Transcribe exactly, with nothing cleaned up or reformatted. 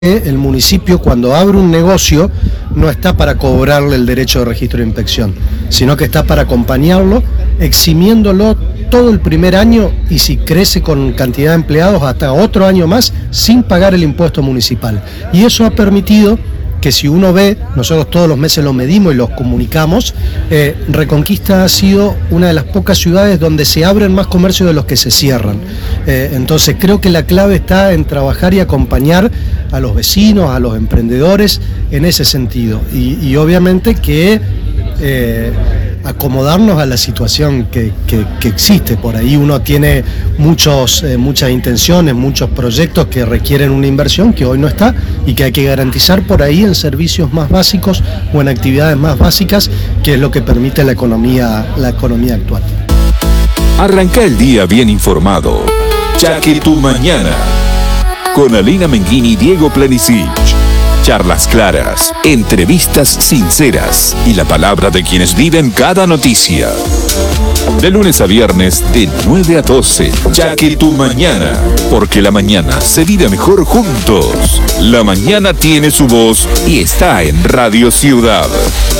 El municipio, cuando abre un negocio, no está para cobrarle el derecho de registro de inspección, sino que está para acompañarlo, eximiéndolo todo el primer año y si crece con cantidad de empleados hasta otro año más sin pagar el impuesto municipal. Y eso ha permitido que, si uno ve, nosotros todos los meses lo medimos y los comunicamos, eh, Reconquista ha sido una de las pocas ciudades donde se abren más comercios de los que se cierran. Eh, entonces creo que la clave está en trabajar y acompañar a los vecinos, a los emprendedores en ese sentido. Y, y obviamente que eh, acomodarnos a la situación que, que, que existe. Por ahí uno tiene muchos, eh, muchas intenciones, muchos proyectos que requieren una inversión que hoy no está y que hay que garantizar por ahí en servicios más básicos o en actividades más básicas, que es lo que permite la economía, la economía actual. Arranca el día bien informado. Ya que tu mañana. Con Alina Menguini y Diego Planisic. Charlas claras, entrevistas sinceras y la palabra de quienes viven cada noticia. De lunes a viernes, de nueve a doce. Ya que tu mañana. Porque la mañana se vive mejor juntos. La mañana tiene su voz y está en Radio Ciudad.